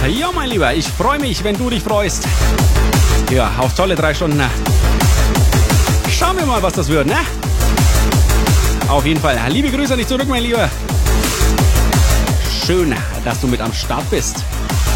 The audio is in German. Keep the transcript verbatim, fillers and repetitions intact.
Ja, mein Lieber, ich freue mich, wenn du dich freust. Ja, auf tolle drei Stunden. Schauen wir mal, was das wird, ne? Auf jeden Fall. Liebe Grüße an dich zurück, mein Lieber. Schön, dass du mit am Start bist.